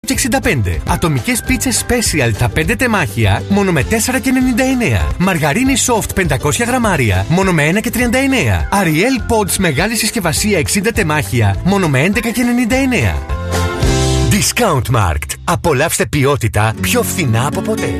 65. Ατομικές πίτσες special τα 5 τεμάχια μόνο με 4,99. Μαργαρίνη soft 500 γραμμάρια μόνο με 1,39. Ariel Pods μεγάλη συσκευασία 60 τεμάχια μόνο με 11,99. Discount Markt. Απολαύστε ποιότητα πιο φθηνά από ποτέ.